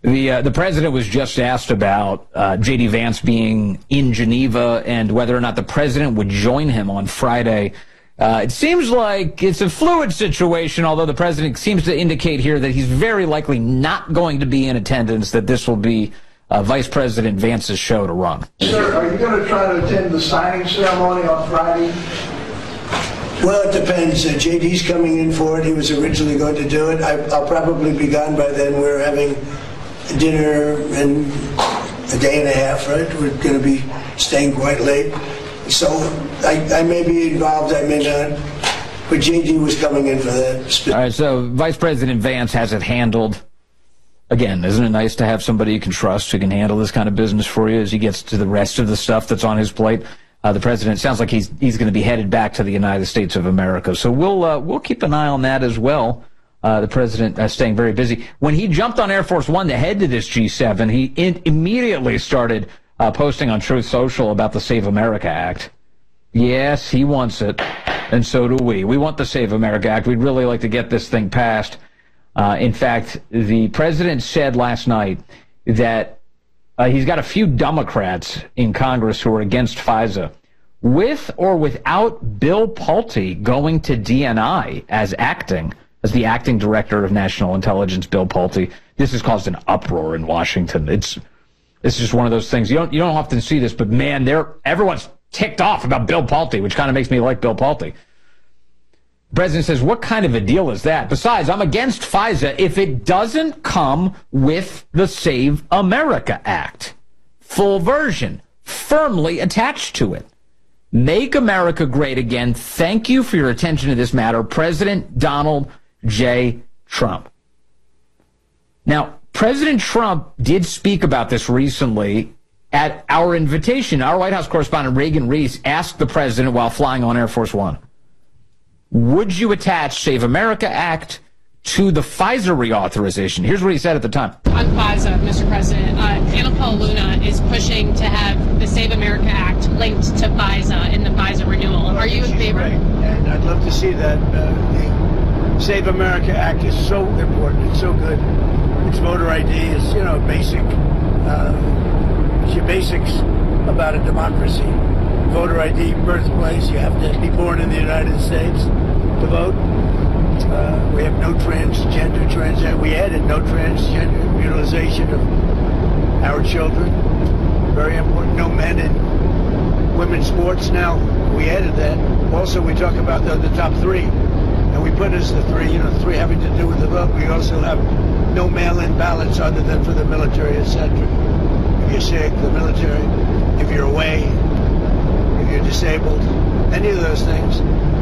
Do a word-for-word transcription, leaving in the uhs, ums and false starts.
The uh, the president was just asked about uh, J D. Vance being in Geneva and whether or not the president would join him on Friday. Uh, it seems like it's a fluid situation, although the president seems to indicate here that he's very likely not going to be in attendance, that this will be uh, Vice President Vance's show to run. Sir, are you going to try to attend the signing ceremony on Friday? Well, it depends. Uh, J D's coming in for it. He was originally going to do it. I, I'll probably be gone by then. We're having dinner in a day and a half, right? We're going to be staying quite late. So I, I may be involved, I may not. But J D was coming in for that. All right, so Vice President Vance has it handled. Again, isn't it nice to have somebody you can trust who can handle this kind of business for you as he gets to the rest of the stuff that's on his plate? Uh, the president sounds like he's he's going to be headed back to the United States of America. So we'll uh, we'll keep an eye on that as well. Uh, the president uh, staying very busy. When he jumped on Air Force One to head to this G seven, he in- immediately started uh, posting on Truth Social about the Save America Act. Yes, he wants it, and so do we. We want the Save America Act. We'd really like to get this thing passed. Uh, in fact, the president said last night that uh, he's got a few Democrats in Congress who are against FISA. With or without Bill Pulte going to D N I as acting, as the acting director of national intelligence, Bill Pulte, this has caused an uproar in Washington. It's it's just one of those things. You don't you don't often see this, but man, they're everyone's ticked off about Bill Pulte, which kind of makes me like Bill Pulte. The president says, what kind of a deal is that? Besides, I'm against FISA if it doesn't come with the Save America Act. Full version, firmly attached to it. Make America great again. Thank you for your attention to this matter, President Donald J. Trump. Now, President Trump did speak about this recently at our invitation. Our White House correspondent Reagan Reese asked the president while flying on Air Force One, would you attach Save America Act to the FISA reauthorization? Here's what he said at the time. On FISA, Mister President, uh, Anna Paula Luna is pushing to have the Save America Act linked to FISA in the FISA renewal. Are you in favor? Right. And I'd love to see that. Uh, the Save America Act is so important. It's so good. It's voter I D. It's, you know, basic. Uh, it's your basics about a democracy. Voter I D, birthplace. You have to be born in the United States to vote. Uh, we have no transgender, transgender. We added no transgender utilization of our children. Very important. No men in women's sports now. We added that. Also, we talk about the, the top three. And we put as the three, you know, the three having to do with the vote. We also have no mail-in ballots other than for the military, et cetera. If you're sick, the military. If you're away, if you're disabled, any of those things.